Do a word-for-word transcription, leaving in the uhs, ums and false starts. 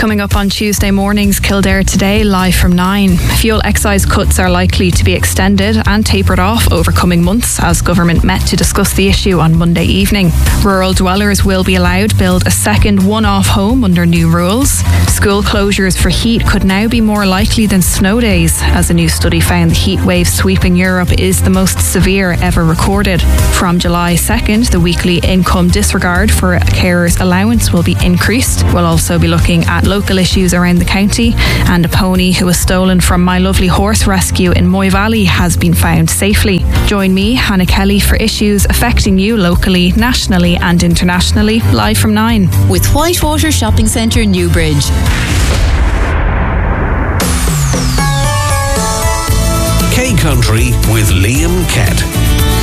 Coming up on Tuesday morning's Kildare Today, live from nine. Fuel excise cuts are likely to be extended and tapered off over coming months as government met to discuss the issue on Monday evening. Rural dwellers will be allowed to build a second one-off home under new rules. School closures for heat could now be more likely than snow days, as a new study found the heat wave sweeping Europe is the most severe ever recorded. From July second, the weekly income disregard for a carer's allowance will be increased. We'll also be looking at local issues around the county, and a pony who was stolen from My Lovely Horse Rescue in Moy Valley has been found safely. Join me, Hannah Kelly, for issues affecting you locally, nationally and internationally, live from nine. With Whitewater Shopping Centre, Newbridge. K Country with Liam Kett.